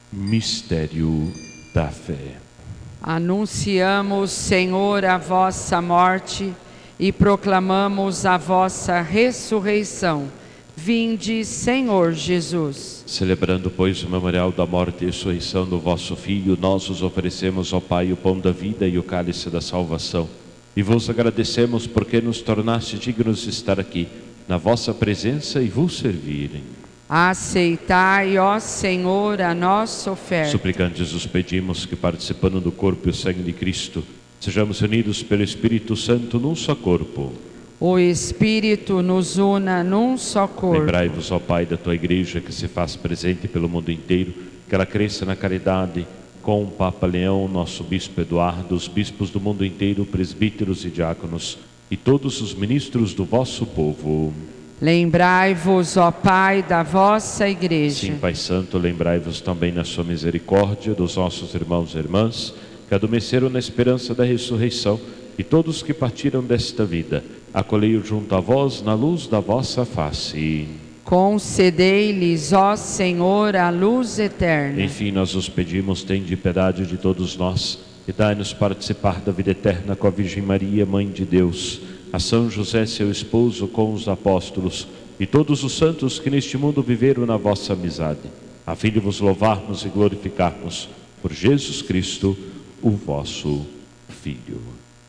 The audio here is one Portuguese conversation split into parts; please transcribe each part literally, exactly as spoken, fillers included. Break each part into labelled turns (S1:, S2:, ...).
S1: Mistério da fé.
S2: Anunciamos, Senhor, a vossa morte e proclamamos a vossa ressurreição. Vinde, Senhor Jesus.
S1: Celebrando, pois, o memorial da morte e ressurreição do vosso Filho, nós os oferecemos ao Pai o pão da vida e o cálice da salvação. E vos agradecemos porque nos tornaste dignos de estar aqui, na vossa presença e vos servirem.
S2: Aceitai, ó Senhor, a nossa oferta.
S1: Suplicantes os pedimos que, participando do corpo e o sangue de Cristo, sejamos unidos pelo Espírito Santo num só corpo.
S2: O Espírito nos una num só corpo.
S1: Lembrai-vos, ó Pai, da tua Igreja, que se faz presente pelo mundo inteiro, que ela cresça na caridade, com o Papa Leão, nosso Bispo Eduardo, os bispos do mundo inteiro, presbíteros e diáconos, e todos os ministros do vosso povo.
S2: Lembrai-vos, ó Pai, da vossa Igreja.
S1: Sim, Pai Santo, lembrai-vos também na sua misericórdia dos nossos irmãos e irmãs que adormeceram na esperança da ressurreição, e todos que partiram desta vida, acolhei-os junto a vós na luz da vossa face.
S2: Concedei-lhes, ó Senhor, a luz eterna.
S1: Enfim, nós os pedimos, tende piedade de todos nós e dai-nos participar da vida eterna com a Virgem Maria, Mãe de Deus, a São José, seu esposo, com os apóstolos e todos os santos que neste mundo viveram na vossa amizade, a fim de vos louvarmos e glorificarmos por Jesus Cristo, o vosso Filho.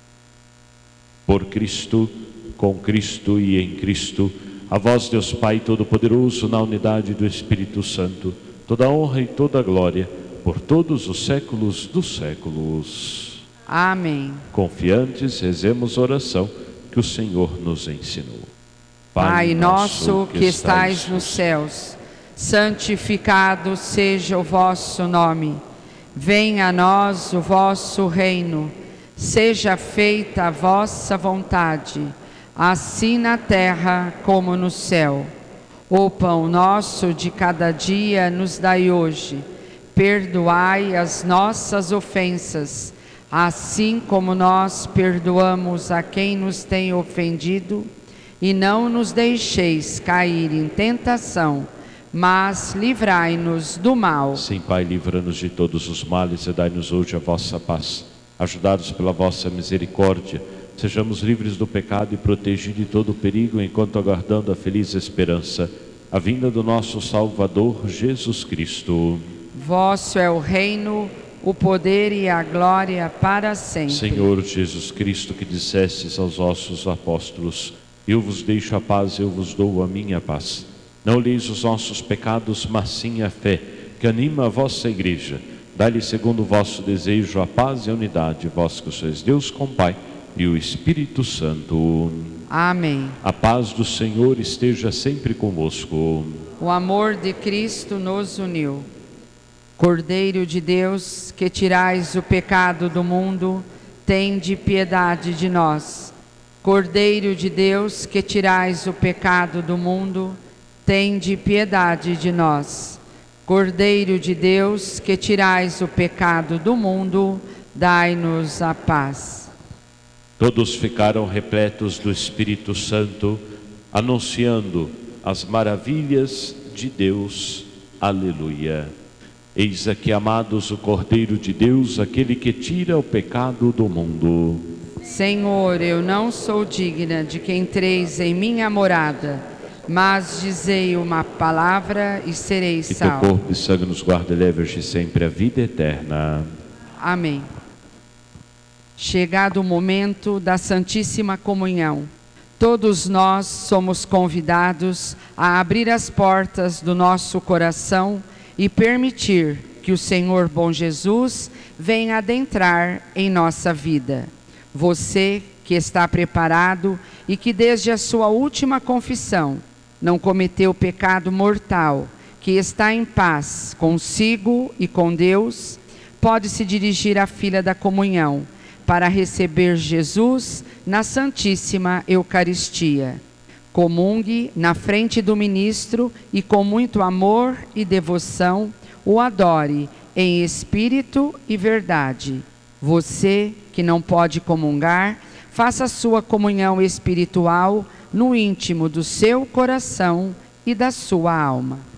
S1: Por Cristo, com Cristo e em Cristo, a vós, Deus Pai Todo-Poderoso, na unidade do Espírito Santo, toda honra e toda glória, por todos os séculos dos séculos.
S2: Amém.
S1: Confiantes, rezemos a oração que o Senhor nos ensinou.
S2: Pai nosso que estais nos céus, santificado seja o vosso nome. Venha a nós o vosso reino. Seja feita a vossa vontade, assim na terra como no céu. O pão nosso de cada dia nos dai hoje. Perdoai as nossas ofensas, assim como nós perdoamos a quem nos tem ofendido, e não nos deixeis cair em tentação, mas livrai-nos do mal.
S1: Sim, Pai, livra-nos de todos os males e dai-nos hoje a vossa paz. Ajudados pela vossa misericórdia, sejamos livres do pecado e protegidos de todo o perigo, enquanto aguardando a feliz esperança, a vinda do nosso Salvador Jesus Cristo.
S2: Vosso é o reino, o poder e a glória para sempre.
S1: Senhor Jesus Cristo, que dissestes aos vossos apóstolos: eu vos deixo a paz, eu vos dou a minha paz. Não olheis os nossos pecados, mas sim a fé, que anima a vossa Igreja. Dai-lhe segundo o vosso desejo a paz e a unidade, vós que sois Deus com Pai e o Espírito Santo.
S2: Amém.
S1: A paz do Senhor esteja sempre convosco.
S2: O amor de Cristo nos uniu. Cordeiro de Deus, que tirais o pecado do mundo, tende piedade de nós. Cordeiro de Deus, que tirais o pecado do mundo, tende piedade de nós. Cordeiro de Deus, que tirais o pecado do mundo, dai-nos a paz.
S1: Todos ficaram repletos do Espírito Santo, anunciando as maravilhas de Deus. Aleluia. Eis aqui, amados, o Cordeiro de Deus, aquele que tira o pecado do mundo.
S2: Senhor, eu não sou digna de que entreis em minha morada, mas dizei uma palavra e serei salvo.
S1: Que teu corpo e sangue nos guarde e leve-nos sempre a vida eterna.
S2: Amém. Chegado o momento da Santíssima Comunhão, todos nós somos convidados a abrir as portas do nosso coração e permitir que o Senhor bom Jesus venha adentrar em nossa vida. Você que está preparado e que desde a sua última confissão não cometeu pecado mortal, que está em paz consigo e com Deus, pode se dirigir à fila da comunhão para receber Jesus na Santíssima Eucaristia. Comungue na frente do ministro e com muito amor e devoção o adore em espírito e verdade. Você que não pode comungar, faça sua comunhão espiritual no íntimo do seu coração e da sua alma.